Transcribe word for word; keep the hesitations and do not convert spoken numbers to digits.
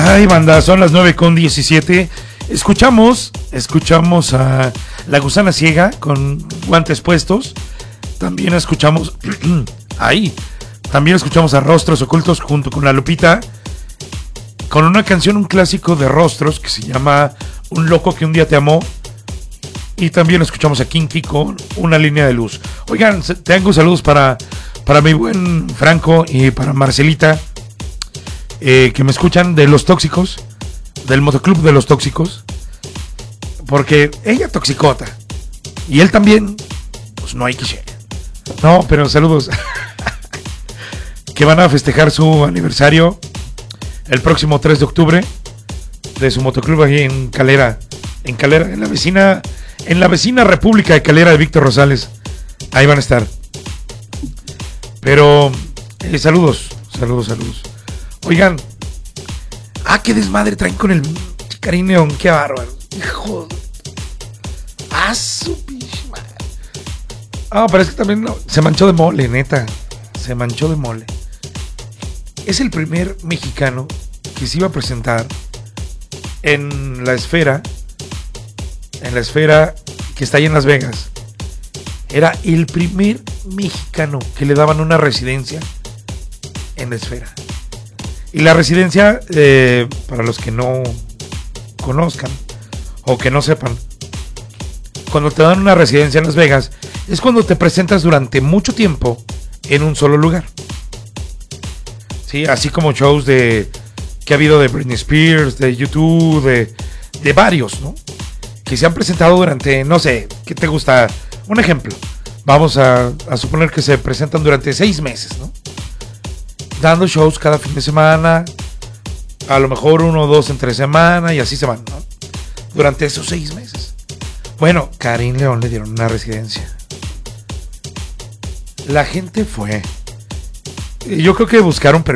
Ay, banda, son las nueve con diecisiete. Escuchamos, escuchamos a La Gusana Ciega con Guantes Puestos. También escuchamos, ahí, también escuchamos a Rostros Ocultos junto con La Lupita, con una canción, un clásico de Rostros que se llama Un Loco que un día te amó. Y también escuchamos a Kinky con Una Línea de Luz. Oigan, tengo saludos para, para mi buen Franco y para Marcelita, eh, que me escuchan de Los Tóxicos, del Motoclub de Los Tóxicos, porque ella toxicota y él también, pues no hay que ser. No, pero saludos. Que van a festejar su aniversario el próximo tres de octubre de su motoclub ahí en Calera, en Calera, en la vecina, en la vecina República de Calera de Víctor Rosales. Ahí van a estar. Pero eh, saludos, saludos, saludos. Oigan, ah, qué desmadre traen con el Karim León, qué bárbaro. Hijo, ah, su pinche madre. Ah, parece que también no, se manchó de mole, neta. Se manchó de mole. Es el primer mexicano que se iba a presentar en la esfera, en la esfera que está ahí en Las Vegas. Era el primer mexicano que le daban una residencia en la esfera. Y la residencia, eh, para los que no conozcan o que no sepan, cuando te dan una residencia en Las Vegas, es cuando te presentas durante mucho tiempo en un solo lugar. Sí, así como shows de que ha habido de Britney Spears, de YouTube, de, de varios, ¿no? Que se han presentado durante, no sé, ¿qué te gusta? Un ejemplo. Vamos a, a suponer que se presentan durante seis meses, ¿no? Dando shows cada fin de semana, a lo mejor uno o dos entre semana, y así se van, ¿no? Durante esos seis meses. Bueno, Karim León le dieron una residencia. La gente fue. Yo creo que buscaron